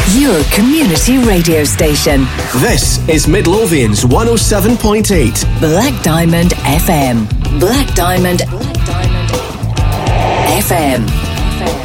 Your community radio station. This is Midlothian's 107.8 Black Diamond FM. Black Diamond FM.